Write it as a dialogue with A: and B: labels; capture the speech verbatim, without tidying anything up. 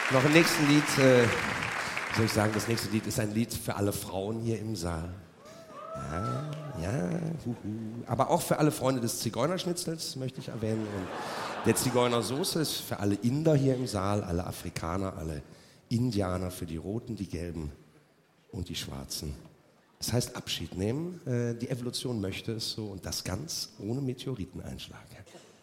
A: Noch ein nächstes Lied, äh, wie soll ich sagen, das nächste Lied ist ein Lied für alle Frauen hier im Saal. Ja, ja, huhu. Aber auch für alle Freunde des Zigeunerschnitzels möchte ich erwähnen. Und der Zigeunersoße ist für alle Inder hier im Saal, alle Afrikaner, alle Indianer, für die Roten, die Gelben und die Schwarzen. Das heißt Abschied nehmen, äh, die Evolution möchte es so und das ganz ohne Meteoriteneinschlag.